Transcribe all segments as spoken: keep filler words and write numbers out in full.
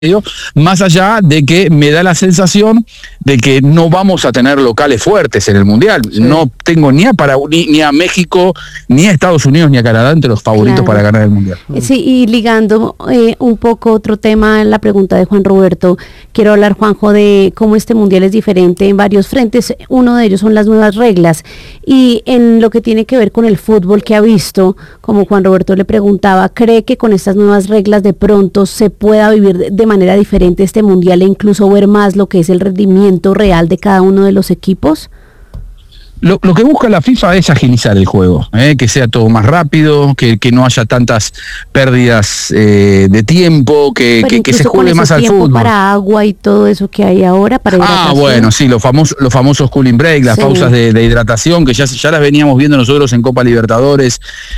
más allá de que me da la sensación de que no vamos a tener locales fuertes en el Mundial. Sí. No tengo ni a, Paraguay, ni, ni a México, ni a Estados Unidos, ni a Canadá entre los favoritos claro. para ganar el Mundial. Sí, y ligando eh, un poco otro tema en la pregunta de Juan Roberto, quiero hablar, Juanjo, de cómo este Mundial es diferente en varios frentes. Uno de ellos son las nuevas reglas. Y en lo que tiene que ver con el fútbol que ha visto, como Juan Roberto le preguntaba, ¿cree que con estas nuevas reglas de pronto se pueda vivir de, de manera diferente este Mundial e incluso ver más lo que es el rendimiento real de cada uno de los equipos? Lo, lo que busca la FIFA es agilizar el juego, ¿eh? que sea todo más rápido, que, que no haya tantas pérdidas eh, de tiempo, que, que, que se juegue más al fútbol. Para agua y todo eso que hay ahora, para hidratación. Ah, bueno, sí, los famosos, los famosos cooling break, las sí. pausas de, de hidratación, que ya, ya las veníamos viendo nosotros en Copa Libertadores,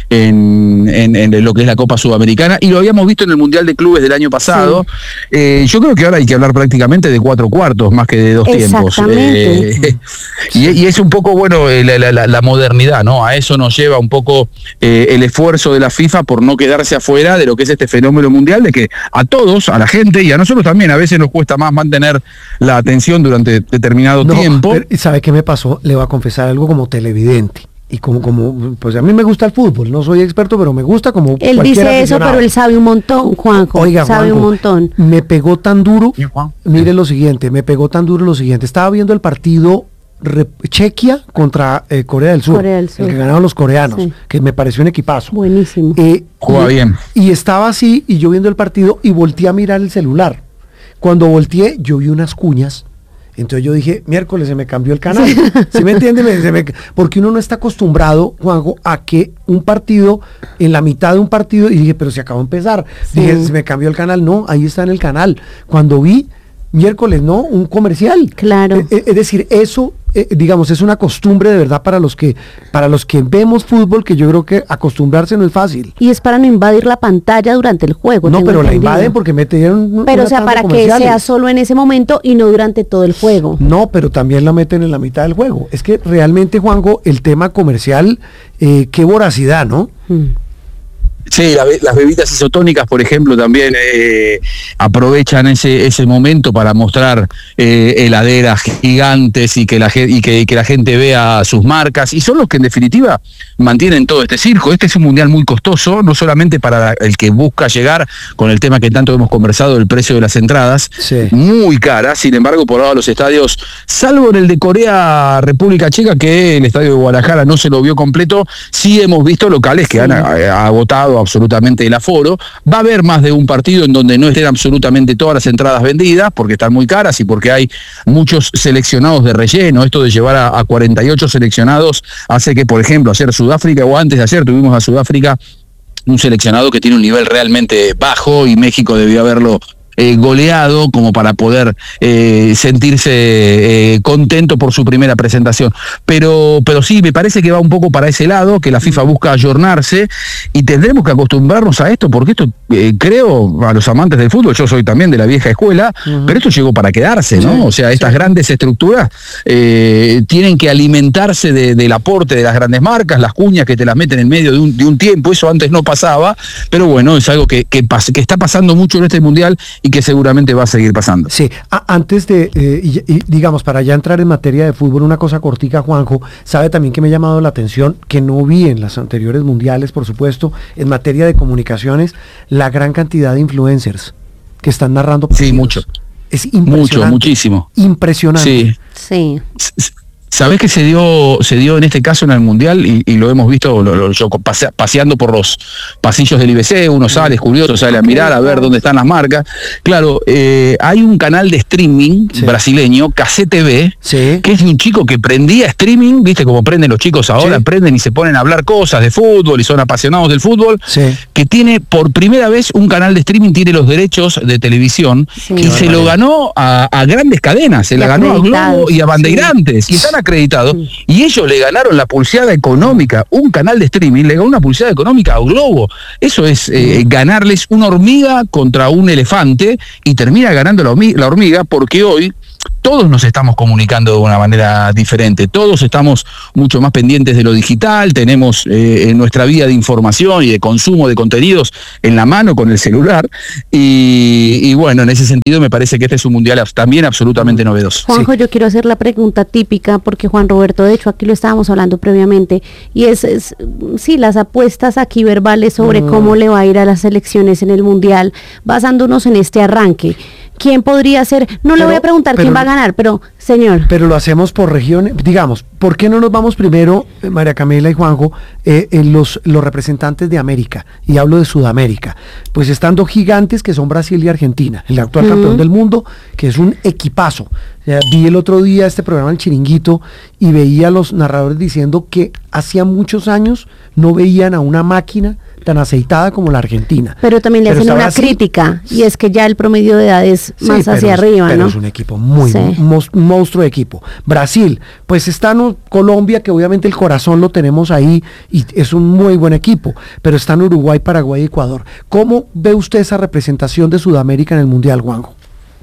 en, en, en lo que es la Copa Sudamericana, y lo habíamos visto en el Mundial de Clubes del año pasado. Sí. Eh, yo creo que ahora hay que hablar prácticamente de cuatro cuartos, más que de dos tiempos. Eh, y, y es un poco, bueno, La, la, la modernidad, ¿no? A eso nos lleva un poco eh, el esfuerzo de la FIFA por no quedarse afuera de lo que es este fenómeno mundial, de que a todos, a la gente y a nosotros también, a veces nos cuesta más mantener la atención durante determinado no, tiempo. Pero, ¿sabe qué me pasó? Le voy a confesar algo como televidente. Y como, como, pues a mí me gusta el fútbol, no soy experto, pero me gusta como él dice eso, pero él sabe un montón, Juanjo. Oiga, sabe Juanjo, un montón. Me pegó tan duro, mire lo siguiente, me pegó tan duro lo siguiente. Estaba viendo el partido Chequia contra eh, Corea del Sur, Corea del Sur, el que ganaron los coreanos, sí. que me pareció un equipazo. Buenísimo. Eh, Juega y, bien. Y estaba así, y yo viendo el partido, y volteé a mirar el celular. Cuando volteé, yo vi unas cuñas. Entonces yo dije, miércoles se me cambió el canal. ¿Sí, ¿Sí me entiende? Me, se me, porque uno no está acostumbrado, Juanjo, a que un partido, en la mitad de un partido, y dije, pero se acabó de empezar. Sí. Dije, se me cambió el canal. No, ahí está en el canal. Cuando vi, miércoles, ¿no? Un comercial. Claro. Eh, es decir, eso, eh, digamos, es una costumbre de verdad para los que para los que vemos fútbol, que yo creo que acostumbrarse no es fácil. Y es para no invadir la pantalla durante el juego. No, pero entendido. La invaden porque metieron. Pero o sea, para que sea solo en ese momento y no durante todo el juego. No, pero también la meten en la mitad del juego. Es que realmente, Juanjo, el tema comercial, eh, qué voracidad, ¿no? Hmm. Sí, la, las bebidas isotónicas, por ejemplo, también eh, aprovechan ese ese momento para mostrar eh, heladeras gigantes y que, la, y, que, y que la gente vea sus marcas, y son los que en definitiva mantienen todo este circo. Este es un mundial muy costoso, no solamente para el que busca llegar, con el tema que tanto hemos conversado, el precio de las entradas, sí. muy caras. Sin embargo, por ahora los estadios, salvo en el de Corea, República Checa, que el estadio de Guadalajara no se lo vio completo, sí hemos visto locales que sí. han agotado absolutamente el aforo. Va a haber más de un partido en donde no estén absolutamente todas las entradas vendidas, porque están muy caras y porque hay muchos seleccionados de relleno. Esto de llevar a, a cuarenta y ocho seleccionados hace que, por ejemplo, ayer Sudáfrica, o antes de ayer tuvimos a Sudáfrica, un seleccionado que tiene un nivel realmente bajo, y México debió haberlo Eh, goleado como para poder eh, sentirse eh, contento por su primera presentación. Pero, pero sí, me parece que va un poco para ese lado, que la FIFA busca ayornarse, y tendremos que acostumbrarnos a esto, porque esto, eh, creo, a los amantes del fútbol, yo soy también de la vieja escuela, uh-huh. pero esto llegó para quedarse, ¿no? Sí, o sea, estas sí. grandes estructuras eh, tienen que alimentarse de, del aporte de las grandes marcas, las cuñas que te las meten en medio de un, de un tiempo. Eso antes no pasaba, pero bueno, es algo que, que, pas- que está pasando mucho en este Mundial, y que seguramente va a seguir pasando. Sí, a, antes de, eh, y, y, digamos, para ya entrar en materia de fútbol, una cosa cortica, Juanjo, sabe también que me ha llamado la atención, que no vi en las anteriores mundiales, por supuesto, en materia de comunicaciones, la gran cantidad de influencers que están narrando partidos. Sí, mucho. Es impresionante. Mucho, muchísimo. Impresionante. Sí. Sí. ¿Sabés que se dio se dio en este caso en el Mundial? Y, y lo hemos visto, lo, lo, yo pase, paseando por los pasillos del I B C, uno sale, es curioso, sale a mirar, a ver dónde están las marcas. Claro, eh, hay un canal de streaming sí. brasileño, K C T V, sí. que es de un chico que prendía streaming, viste como prenden los chicos ahora, sí. prenden y se ponen a hablar cosas de fútbol y son apasionados del fútbol, sí. que tiene por primera vez un canal de streaming, tiene los derechos de televisión, sí. y se lo ganó a, a grandes cadenas, se la ganó a Globo y a Bandeirantes, sí. y están acreditado, sí. y ellos le ganaron la pulseada económica, un canal de streaming le ganó una pulseada económica a Globo. Eso es eh, sí. ganarles una hormiga contra un elefante, y termina ganando la hormiga, la hormiga porque hoy todos nos estamos comunicando de una manera diferente, todos estamos mucho más pendientes de lo digital, tenemos eh, en nuestra vía de información y de consumo de contenidos en la mano con el celular, y, y bueno, en ese sentido me parece que este es un mundial también absolutamente novedoso. Juanjo, sí. Yo quiero hacer la pregunta típica, porque Juan Roberto, de hecho, aquí lo estábamos hablando previamente, y es, es sí, las apuestas aquí verbales sobre mm. cómo le va a ir a las elecciones en el mundial, basándonos en este arranque. ¿Quién podría ser? No pero, le voy a preguntar pero, quién va a ganar, pero señor. Pero lo hacemos por regiones, digamos, ¿por qué no nos vamos primero, eh, María Camila y Juanjo, eh, en los, los representantes de América? Y hablo de Sudamérica. Pues están dos gigantes que son Brasil y Argentina, el actual uh-huh. campeón del mundo, que es un equipazo. Ya vi el otro día este programa El Chiringuito y veía a los narradores diciendo que hacía muchos años no veían a una máquina tan aceitada como la Argentina. Pero también le pero hacen una Brasil, crítica, y es que ya el promedio de edad es sí, más hacia pero, arriba, pero ¿no? es un equipo muy, sí. un monstruo de equipo. Brasil, pues está no, Colombia, que obviamente el corazón lo tenemos ahí, y es un muy buen equipo, pero están Uruguay, Paraguay y Ecuador. ¿Cómo ve usted esa representación de Sudamérica en el Mundial, Juanjo?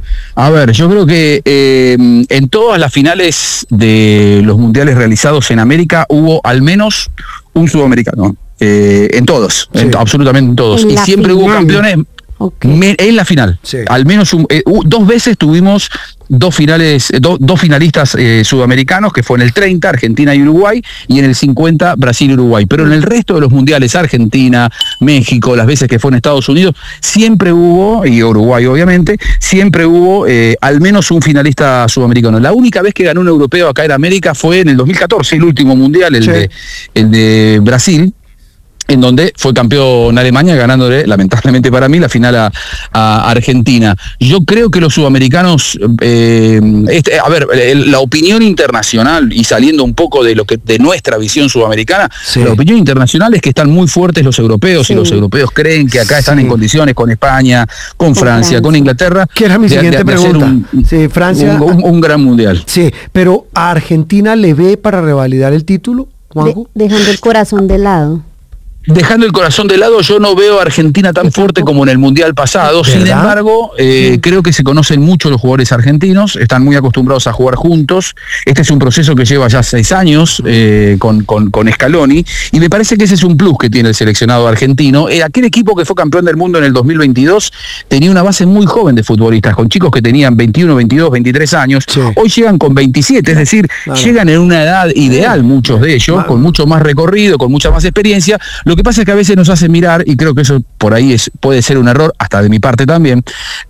A ver, yo creo que eh, en todas las finales de los mundiales realizados en América hubo al menos un sudamericano. Eh, en todos, sí. en, absolutamente en todos. En y siempre final. hubo campeones okay. me, en la final. Sí. Al menos un, eh, uh, dos veces tuvimos dos finales, eh, do, dos finalistas eh, sudamericanos, que fue en el treinta, Argentina y Uruguay, y en el cincuenta, Brasil y Uruguay. Pero en el resto de los mundiales, Argentina, México, las veces que fue en Estados Unidos, siempre hubo, y Uruguay obviamente, siempre hubo eh, al menos un finalista sudamericano. La única vez que ganó un europeo acá en América fue en el dos mil catorce, el último mundial, el, sí. de, el de Brasil, en donde fue campeón Alemania, ganándole, lamentablemente para mí, la final a, a Argentina. Yo creo que los sudamericanos, eh, este, a ver, el, la opinión internacional, y saliendo un poco de lo que de nuestra visión sudamericana, sí. la opinión internacional es que están muy fuertes los europeos, sí. y los europeos creen que acá están sí. en condiciones con España, con, con Francia, Francia, con Inglaterra. Que era mi de, siguiente de, de pregunta. Un, sí, Francia, un, un, un gran mundial. Sí, pero ¿a Argentina le ve para revalidar el título, Juanjo? De, dejando el corazón de lado. Dejando el corazón de lado, yo no veo a Argentina tan fuerte como en el Mundial pasado. ¿verdad? Sin embargo, eh, sí. creo que se conocen mucho los jugadores argentinos, están muy acostumbrados a jugar juntos. Este es un proceso que lleva ya seis años eh, con, con, con Scaloni, y me parece que ese es un plus que tiene el seleccionado argentino. Eh, aquel equipo que fue campeón del mundo en el dos mil veintidós tenía una base muy joven de futbolistas, con chicos que tenían veintiuno, veintidós, veintitrés años. Sí. Hoy llegan con veintisiete, es decir, claro. llegan en una edad ideal, muchos de ellos, claro. con mucho más recorrido, con mucha más experiencia. Lo que pasa es que a veces nos hace mirar, y creo que eso por ahí es, puede ser un error, hasta de mi parte también,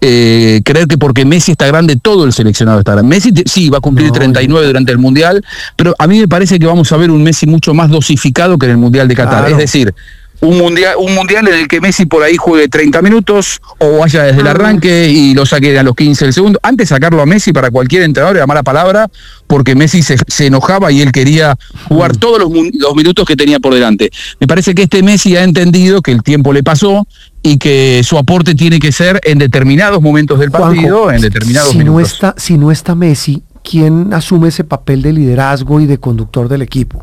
eh, creer que porque Messi está grande, todo el seleccionado está grande. Messi te, sí, va a cumplir no, treinta y nueve no. durante el Mundial, pero a mí me parece que vamos a ver un Messi mucho más dosificado que en el Mundial de Qatar. Claro. Es decir, un mundial, un mundial en el que Messi por ahí juegue treinta minutos, o vaya desde el arranque y lo saque a los quince del segundo. Antes sacarlo a Messi para cualquier entrenador era mala palabra, porque Messi se, se enojaba y él quería jugar todos los, los minutos que tenía por delante. Me parece que este Messi ha entendido que el tiempo le pasó y que su aporte tiene que ser en determinados momentos del partido, Juanjo, en determinados si minutos. No está, si no está Messi, ¿quién asume ese papel de liderazgo y de conductor del equipo?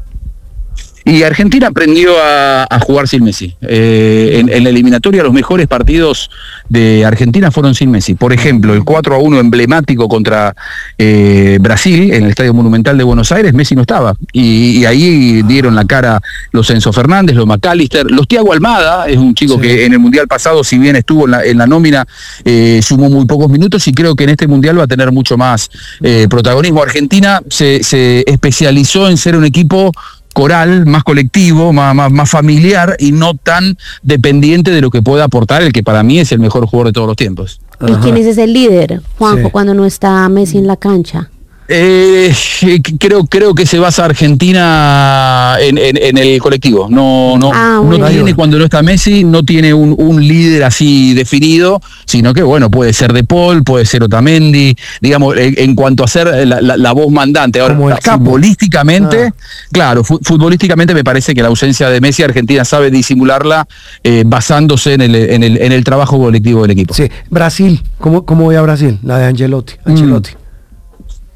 Y Argentina aprendió a, a jugar sin Messi. Eh, en, en la eliminatoria los mejores partidos de Argentina fueron sin Messi. Por ejemplo, el cuatro a uno emblemático contra eh, Brasil en el Estadio Monumental de Buenos Aires, Messi no estaba. Y, y ahí dieron la cara los Enzo Fernández, los McAllister, los Thiago Almada, es un chico sí. que en el Mundial pasado, si bien estuvo en la, en la nómina, eh, sumó muy pocos minutos, y creo que en este Mundial va a tener mucho más eh, protagonismo. Argentina se, se especializó en ser un equipo coral, más colectivo, más, más, más familiar, y no tan dependiente de lo que pueda aportar el que para mí es el mejor jugador de todos los tiempos. ¿Y Ajá. quién es ese líder, Juanjo, sí. cuando no está Messi en la cancha? Eh, creo creo que se basa Argentina en, en, en el colectivo. No no ah, no bueno. tiene, cuando no está Messi, no tiene un, un líder así definido, sino que bueno, puede ser De Paul, puede ser Otamendi, digamos, en, en cuanto a ser la, la, la voz mandante. Ahora, futbolísticamente, ah. claro, fu futbolísticamente me parece que la ausencia de Messi, Argentina sabe disimularla eh, basándose en el, en, el, en el trabajo colectivo del equipo. Sí, Brasil, ¿cómo, cómo voy a Brasil? La de Ancelotti, Ancelotti. Mm.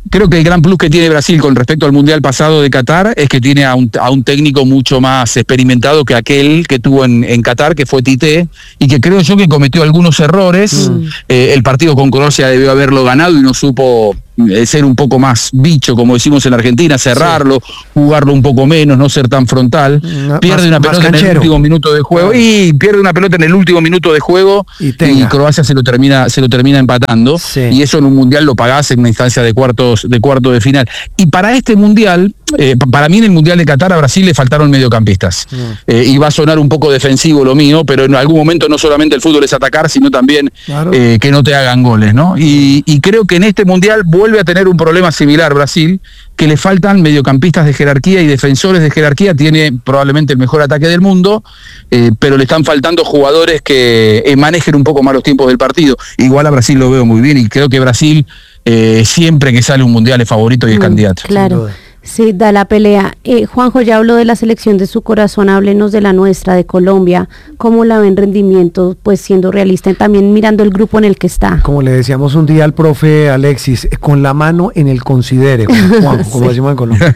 Creo que el gran plus que tiene Brasil con respecto al Mundial pasado de Qatar es que tiene a un, a un técnico mucho más experimentado que aquel que tuvo en, en Qatar, que fue Tite, y que creo yo que cometió algunos errores. Mm. Eh, el partido con Croacia debió haberlo ganado y no supo eh, ser un poco más bicho, como decimos en Argentina, cerrarlo, sí. jugarlo un poco menos, no ser tan frontal. No, pierde más, una pelota en el último minuto de juego ah. y pierde una pelota en el último minuto de juego y, y Croacia se lo termina se lo termina empatando. Sí. Y eso en un Mundial lo pagás en una instancia de cuartos de cuarto de final. Y para este Mundial, eh, para mí en el Mundial de Qatar a Brasil le faltaron mediocampistas. Mm. Eh, y va a sonar un poco defensivo lo mío, pero en algún momento no solamente el fútbol es atacar, sino también claro. eh, que no te hagan goles, ¿no? Y, y creo que en este Mundial vuelve a tener un problema similar Brasil, que le faltan mediocampistas de jerarquía y defensores de jerarquía. Tiene probablemente el mejor ataque del mundo, eh, pero le están faltando jugadores que eh, manejen un poco más los tiempos del partido. Igual a Brasil lo veo muy bien y creo que Brasil eh, siempre que sale un mundial es favorito y es mm, candidato. Claro. Sí, da la pelea. Eh, Juanjo, ya habló de la selección de su corazón, háblenos de la nuestra, de Colombia. ¿Cómo la ven rendimiento, pues siendo realista, también mirando el grupo en el que está? Como le decíamos un día al profe Alexis, con la mano en el considere, Juanjo, sí. como decimos en Colombia.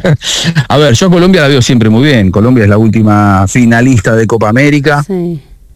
A ver, yo a Colombia la veo siempre muy bien. Colombia es la última finalista de Copa América. Sí.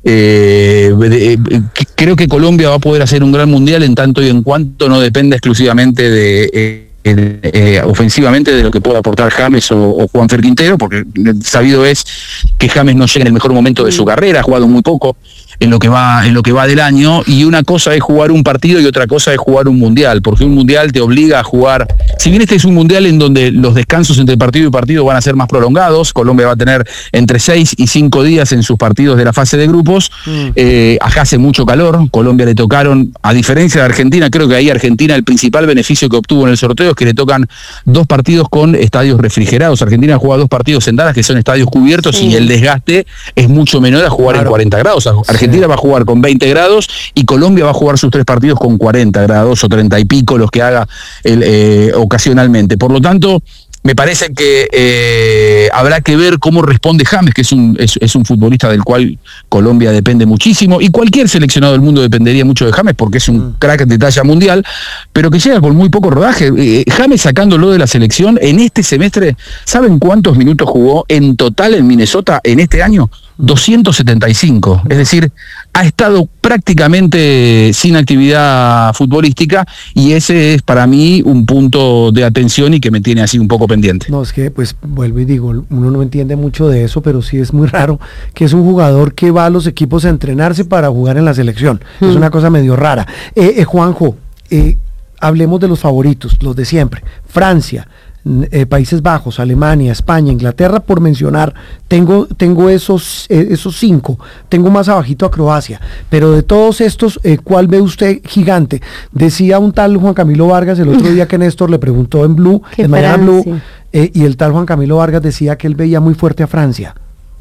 Eh, eh, creo que Colombia va a poder hacer un gran mundial en tanto y en cuanto no dependa exclusivamente de... Eh, Eh, eh, ofensivamente de lo que pueda aportar James o, o Juanfer Quintero, porque sabido es que James no llega en el mejor momento de su carrera, ha jugado muy poco en lo que va en lo que va del año, y una cosa es jugar un partido y otra cosa es jugar un mundial, porque un mundial te obliga a jugar, si bien este es un mundial en donde los descansos entre partido y partido van a ser más prolongados, Colombia va a tener entre seis y cinco días en sus partidos de la fase de grupos, mm. eh, acá hace mucho calor, Colombia le tocaron, a diferencia de Argentina, creo que ahí Argentina el principal beneficio que obtuvo en el sorteo es que le tocan dos partidos con estadios refrigerados. Argentina juega dos partidos en Dallas que son estadios cubiertos, sí. y el desgaste es mucho menor a jugar claro. en cuarenta grados. Argentina sí. va a jugar con veinte grados y Colombia va a jugar sus tres partidos con cuarenta grados o treinta y pico, los que haga el, eh, ocasionalmente. Por lo tanto, me parece que eh, habrá que ver cómo responde James, que es un, es, es un futbolista del cual Colombia depende muchísimo, y cualquier seleccionado del mundo dependería mucho de James, porque es un crack de talla mundial, pero que llega con muy poco rodaje. Eh, James sacándolo de la selección en este semestre, ¿saben cuántos minutos jugó en total en Minnesota en este año? doscientos setenta y cinco, es decir, ha estado prácticamente sin actividad futbolística, y ese es para mí un punto de atención y que me tiene así un poco pendiente. No, es que pues vuelvo y digo, uno no entiende mucho de eso, pero sí es muy raro que es un jugador que va a los equipos a entrenarse para jugar en la selección, mm. es una cosa medio rara. Eh, eh, Juanjo, eh, hablemos de los favoritos, los de siempre, Francia, Eh, Países Bajos, Alemania, España, Inglaterra, por mencionar, tengo, tengo esos, eh, esos cinco, tengo más abajito a Croacia, pero de todos estos, eh, ¿cuál ve usted gigante? Decía un tal Juan Camilo Vargas el otro día que Néstor le preguntó en Blue, en Mañana Blue, eh, y el tal Juan Camilo Vargas decía que él veía muy fuerte a Francia.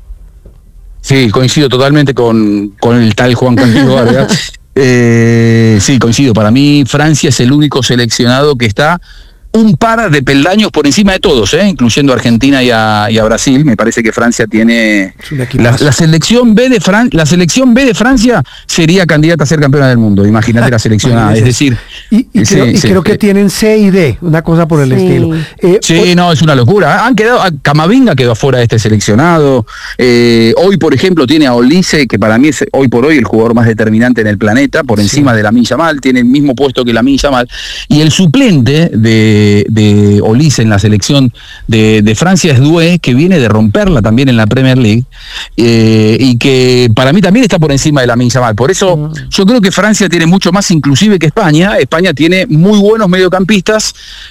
Sí, coincido totalmente con, con el tal Juan Camilo Vargas. eh, sí, coincido, para mí Francia es el único seleccionado que está un par de peldaños por encima de todos, ¿eh? incluyendo a Argentina y a, y a Brasil. Me parece que Francia tiene la, la selección B de Fran, la selección B de Francia sería candidata a ser campeona del mundo. Imagínate la selección A, es decir, y, y, sí, creo, y sí, creo sí. que tienen C y D, una cosa por el sí. estilo. Eh, sí, hoy, no, es una locura. Han quedado, Camavinga quedó afuera de este seleccionado. Eh, hoy, por ejemplo, tiene a Olise, que para mí es hoy por hoy el jugador más determinante en el planeta, por encima sí. de Lamine Yamal, tiene el mismo puesto que Lamine Yamal, y el suplente de de Olise en la selección de, de Francia es Doué, que viene de romperla también en la Premier League, eh, y que para mí también está por encima de Lamine Yamal. Por eso mm. yo creo que Francia tiene mucho más inclusive que España. España tiene muy buenos mediocampistas,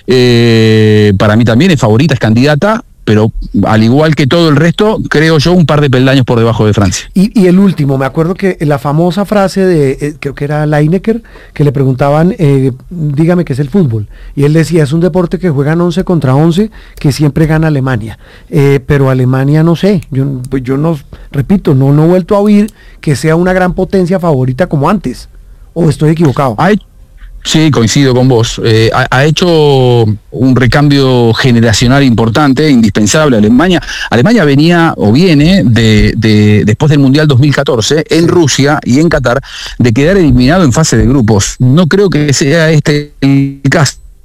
eh, para mí también es favorita, es candidata, pero al igual que todo el resto, creo yo, un par de peldaños por debajo de Francia. Y, y el último, me acuerdo que la famosa frase de, eh, creo que era Lineker, que le preguntaban, eh, dígame qué es el fútbol, y él decía, es un deporte que juegan once contra once, que siempre gana Alemania, eh, pero Alemania no sé, yo, pues yo no, repito, no, no he vuelto a oír que sea una gran potencia favorita como antes, o estoy equivocado. Hay Sí, coincido con vos. Eh, ha, ha hecho un recambio generacional importante, indispensable. Alemania Alemania venía o viene de, de después del Mundial dos mil catorce en Rusia y en Qatar de quedar eliminado en fase de grupos. No creo que sea este el caso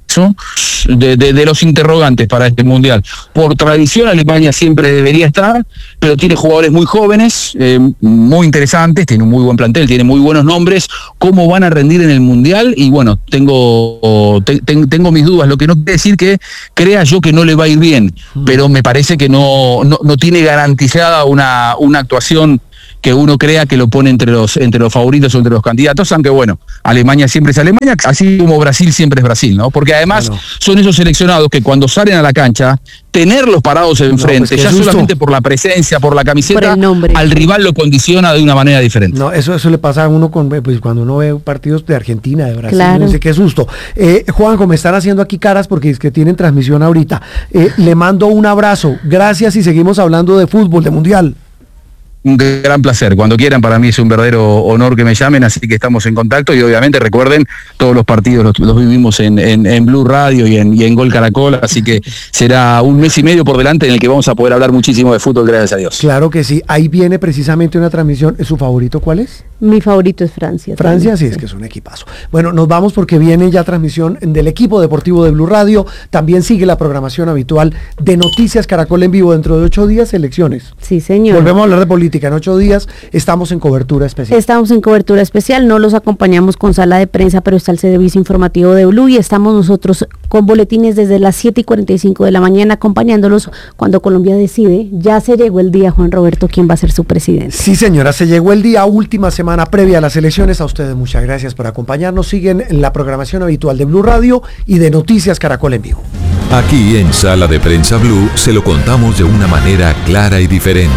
De, de, de los interrogantes para este mundial. Por tradición, Alemania siempre debería estar, pero tiene jugadores muy jóvenes, eh, muy interesantes, tiene un muy buen plantel, tiene muy buenos nombres. ¿Cómo van a rendir en el mundial? Y bueno, tengo, te, te, tengo mis dudas, lo que no quiere decir que crea yo que no le va a ir bien, pero me parece que no, no, no tiene garantizada una, una actuación que uno crea que lo pone entre los entre los favoritos o entre los candidatos, aunque bueno, Alemania siempre es Alemania, así como Brasil siempre es Brasil, ¿no? Porque además bueno, son esos seleccionados que cuando salen a la cancha, tenerlos parados enfrente, no, pues ya solamente por la presencia, por la camiseta, por al rival lo condiciona de una manera diferente. No, eso eso le pasa a uno con, pues, cuando uno ve partidos de Argentina, de Brasil, claro. No dice qué susto. Eh, Juanjo, me están haciendo aquí caras porque es que tienen transmisión ahorita. Eh, le mando un abrazo, gracias y seguimos hablando de fútbol, de mundial. Un gran placer, cuando quieran, para mí es un verdadero honor que me llamen, así que estamos en contacto y obviamente recuerden, todos los partidos los, los vivimos en, en, en Blue Radio y en, y en Gol Caracol, así que será un mes y medio por delante en el que vamos a poder hablar muchísimo de fútbol, gracias a Dios. Claro que sí, ahí viene precisamente una transmisión. ¿Su favorito cuál es? Mi favorito es Francia. Francia, sí, sí, es que es un equipazo. Bueno, nos vamos porque viene ya transmisión del equipo deportivo de Blue Radio, también sigue la programación habitual de Noticias Caracol en vivo, dentro de ocho días, elecciones. Sí, señor. Volvemos a hablar de política. En ocho días estamos en cobertura especial. Estamos en cobertura especial, no los acompañamos con sala de prensa, pero está el servicio informativo de Blue y estamos nosotros con boletines desde las siete y cuarenta y cinco de la mañana acompañándolos cuando Colombia decide. Ya se llegó el día, Juan Roberto, quién va a ser su presidente. Sí, señora, se llegó el día, última semana previa a las elecciones. A ustedes muchas gracias por acompañarnos. Siguen en la programación habitual de Blue Radio y de Noticias Caracol en vivo. Aquí en Sala de Prensa Blue se lo contamos de una manera clara y diferente.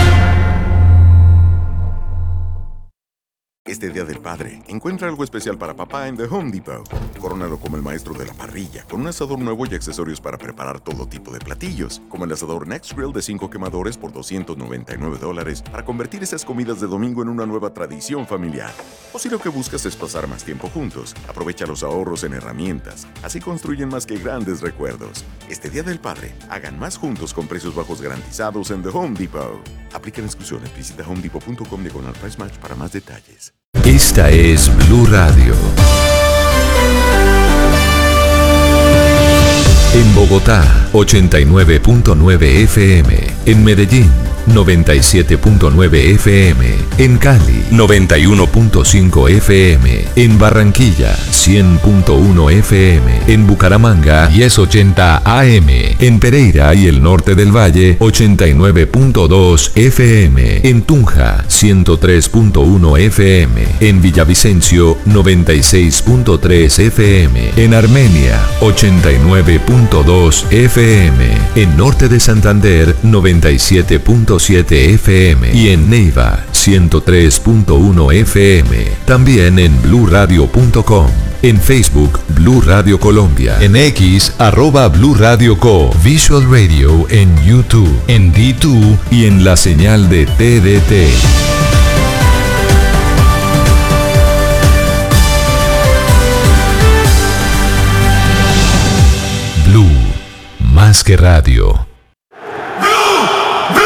Este Día del Padre, encuentra algo especial para papá en The Home Depot. Corónalo como el maestro de la parrilla, con un asador nuevo y accesorios para preparar todo tipo de platillos, como el asador Next Grill de cinco quemadores por doscientos noventa y nueve dólares, para convertir esas comidas de domingo en una nueva tradición familiar. O si lo que buscas es pasar más tiempo juntos, aprovecha los ahorros en herramientas, así construyen más que grandes recuerdos. Este Día del Padre, hagan más juntos con precios bajos garantizados en The Home Depot. Aplican exclusiones, visita home depot punto com diagonal price match para más detalles. Esta es Blue Radio. En Bogotá, ochenta y nueve punto nueve F M. En Medellín, noventa y siete punto nueve F M. En Cali, noventa y uno punto cinco F M. En Barranquilla, cien punto uno F M. En Bucaramanga, diez ochenta A M. En Pereira y el norte del Valle, ochenta y nueve punto dos F M. En Tunja, ciento tres punto uno F M. En Villavicencio, noventa y seis punto tres F M. En Armenia, ochenta y nueve punto dos F M. En Norte de Santander, noventa y siete punto siete F M. Y en Neiva, ciento tres punto uno F M. También en blue radio punto com. En Facebook, Blue Radio Colombia. En X, arroba Blue Radio Co. Visual Radio en YouTube, en D dos y en la señal de T D T. Blue, más que radio.